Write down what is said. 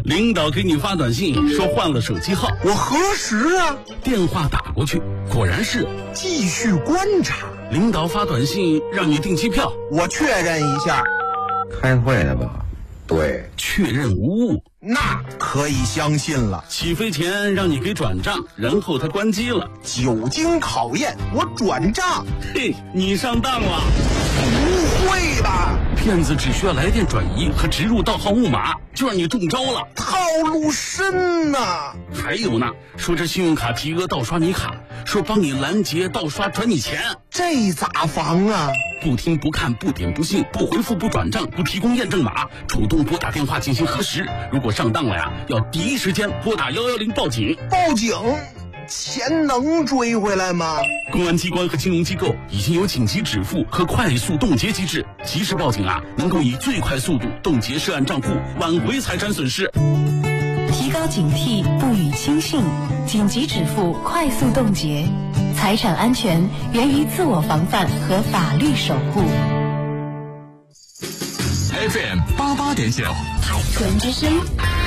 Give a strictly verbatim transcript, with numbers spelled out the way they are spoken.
领导给你发短信说换了手机号， 我核实啊， 电话打过去，果然是继续观察。 领导发短信让你订机票， 我确认一下， 开会的吧？对， 确认无误， 那可以相信了。 起飞前让你给转账，然后他关机了， 久经考验，我转账。 嘿，你上当了！ 不会吧？ 骗子只需要来电转移和植入盗号木马，就让你中招了。 套路深呐！ 还有呢，说这信用卡提额盗刷你卡，说帮你拦截盗刷转你钱， 这咋防啊？ 不听不看不点不信不回复不转账不提供验证码，主动拨打电话进行核实。如果上当了呀，要第一时间拨打一一零报警。 报警？钱能追回来吗？ 公安机关和金融机构已经有紧急止付和快速冻结机制，及时报警啊，能够以最快速度冻结涉案账户，挽回财产损失。 提高警惕，不予轻信，紧急止付，快速冻结。财产安全源于自我防范和法律守护。 F M 八八点九， 海豚之声。